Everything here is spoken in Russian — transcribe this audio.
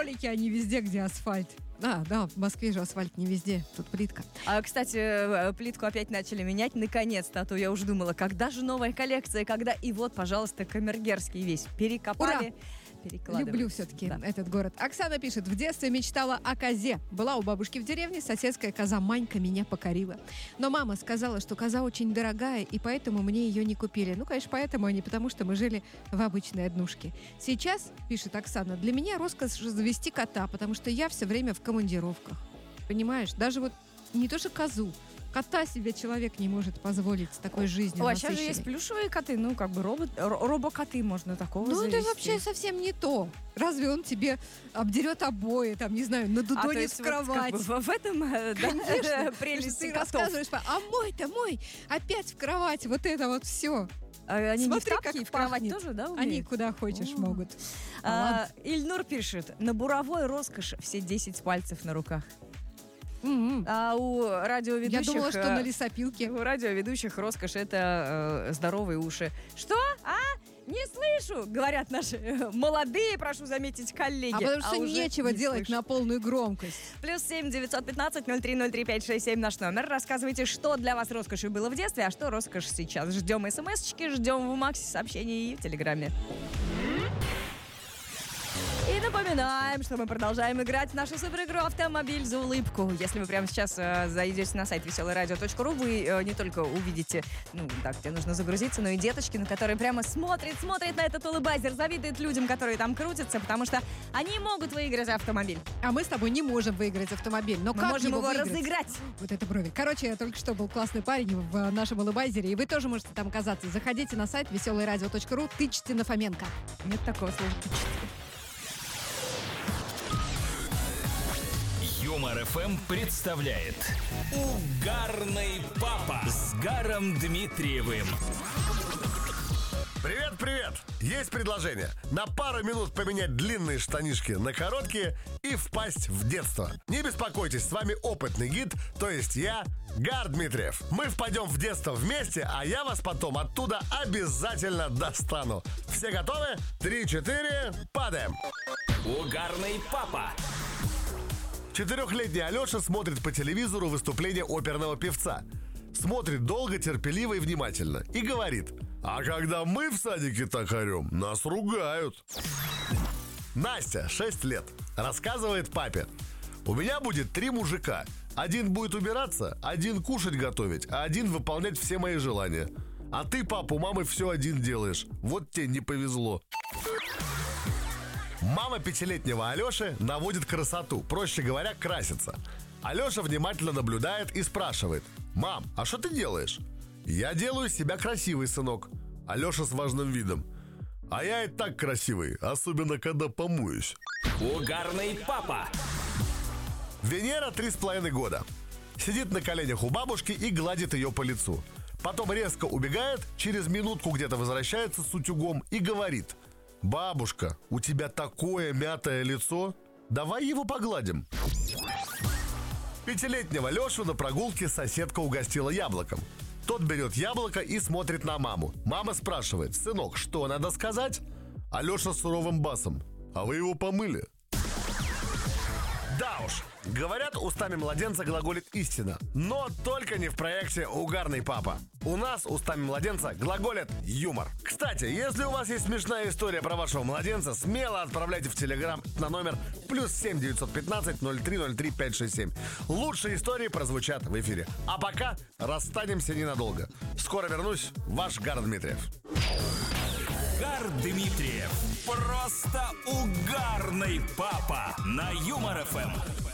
ролики, а не везде, где асфальт. Да, в Москве же асфальт не везде, тут плитка. Кстати, плитку опять начали менять, наконец-то, а то я уже думала, когда же новая коллекция, когда... И вот, пожалуйста, Камергерский весь перекопали. Ура! Перекладывают. Люблю все-таки этот город. Оксана пишет: в детстве мечтала о козе. Была у бабушки в деревне, соседская коза Манька меня покорила. Но мама сказала, что коза очень дорогая, и поэтому мне ее не купили. Ну, конечно, поэтому, а не потому, что мы жили в обычной однушке. Сейчас, пишет Оксана, для меня роскошь завести кота, потому что я все время в командировках. Понимаешь? Даже вот не то, что козу. Кота себе человек не может позволить с такой жизнью А сейчас насыщенной. же есть плюшевые коты, ну, как бы робокоты можно такого завести. Это вообще совсем не то. Разве он тебе обдерет обои, там, не знаю, надудонит в кровать? Вот, как бы в этом Конечно. прелесть Ты котов. рассказываешь, а мой, опять в кровать, вот это вот все. Они не в Смотри, тапки, как в кровать пахнет. тоже, да, умеют? Они куда хочешь могут. Ильнур пишет: на буровой роскошь все 10 пальцев на руках. М-м. А у радиоведущих... Я думала, что на лесопилке. У радиоведущих роскошь — это здоровые уши. Что? Не слышу, говорят наши молодые, прошу заметить, коллеги. А потому что уже нечего не делать слышу. на полную громкость. +7 915 0303 567 наш номер. Рассказывайте, что для вас роскошью было в детстве, а что роскошь сейчас. Ждем смс-очки, ждем в Максе сообщений и в Телеграме. И напоминаем, что мы продолжаем играть в нашу суперигру «Автомобиль за улыбку». Если вы прямо сейчас зайдете на сайт веселорадио.ру, вы не только увидите, где нужно загрузиться, но и деточки, на которые прямо смотрят на этот улыбайзер, завидуют людям, которые там крутятся, потому что они могут выиграть автомобиль. А мы с тобой не можем выиграть автомобиль. Но Мы как можем его выиграть? разыграть. Вот это брови. Короче, только что был классный парень в нашем улыбайзере, и вы тоже можете там оказаться. Заходите на сайт веселорадио.ру, тычьте на Фоменко. Нет такого слова. Юмор ФМ представляет Угарный папа с Гаром Дмитриевым. Привет! Есть предложение. На пару минут поменять длинные штанишки на короткие и впасть в детство. Не беспокойтесь, с вами опытный гид, то есть я, Гар Дмитриев. Мы впадем в детство вместе, а я вас потом оттуда обязательно достану. Все готовы? 3-4, падаем. Угарный папа. 4-летний Алеша смотрит по телевизору выступление оперного певца. Смотрит долго, терпеливо и внимательно. И говорит: а когда мы в садике так орем, нас ругают. Настя, 6 лет, рассказывает папе: у меня будет 3 мужика. Один будет убираться, один кушать готовить, а один выполнять все мои желания. А ты, папа, у мамы все один делаешь. Вот тебе не повезло. Мама 5-летнего Алеши наводит красоту, проще говоря, красится. Алеша внимательно наблюдает и спрашивает: мам, а что ты делаешь? Я делаю себя красивый, сынок. Алеша с важным видом: а я и так красивый, особенно когда помоюсь. Угарный папа. Венера 3,5 года. Сидит на коленях у бабушки и гладит ее по лицу. Потом резко убегает, через минутку где-то возвращается с утюгом и говорит: бабушка, у тебя такое мятое лицо, давай его погладим. 5-летнего Лешу на прогулке соседка угостила яблоком. Тот берет яблоко и смотрит на маму. Мама спрашивает: сынок, что надо сказать? А Леша с суровым басом: а вы его помыли? Да уж, говорят, устами младенца глаголит истина. Но только не в проекте «Угарный папа». У нас устами младенца глаголит юмор. Кстати, если у вас есть смешная история про вашего младенца, смело отправляйте в Телеграм на номер +7 915 0303 567. Лучшие истории прозвучат в эфире. А пока расстанемся ненадолго. Скоро вернусь, ваш Гар Дмитриев. Гар Дмитриев. Просто угарный папа на Юмор ФМ.